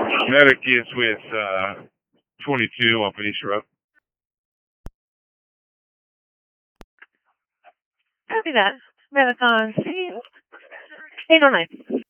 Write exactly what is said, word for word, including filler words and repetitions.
Medic is with uh, twenty-two off of East Road. Copy that. Medic on scene. eight oh nine.